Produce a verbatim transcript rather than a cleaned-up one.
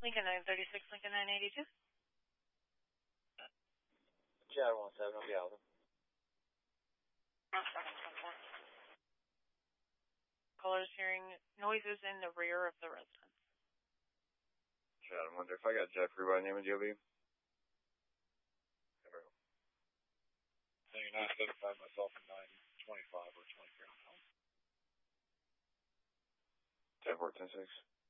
Lincoln nine thirty-six, Lincoln nine eighty-two. Chad one seven, I'll be out. Callers hearing noises in the rear of the residence. Chad, I wonder if I got Jeffrey by name of Joby. Saying I identified myself in nine twenty-five or twenty-three on home. ten four ten six.